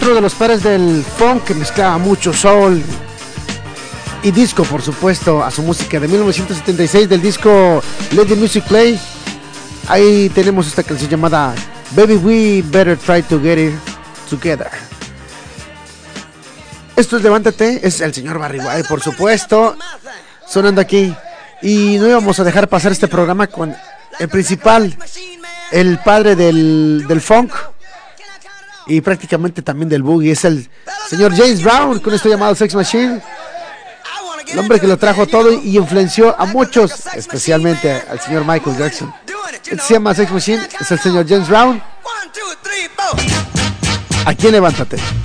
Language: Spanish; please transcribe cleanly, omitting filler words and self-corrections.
Otro de los padres del funk que mezclaba mucho soul y disco, por supuesto, a su música de 1976 del disco Let the Music Play. Ahí tenemos esta canción llamada Baby We Better Try to Get It Together. Esto es Levántate, es el señor Barry White, por supuesto, sonando aquí. Y no íbamos a dejar pasar este programa con el principal, el padre del funk y prácticamente también del boogie, es el señor James Brown, con esto llamado Sex Machine. El hombre que lo trajo todo y influenció a muchos, especialmente al señor Michael Jackson. Este se llama Sex Machine, es el señor James Brown. Aquí en Levántate.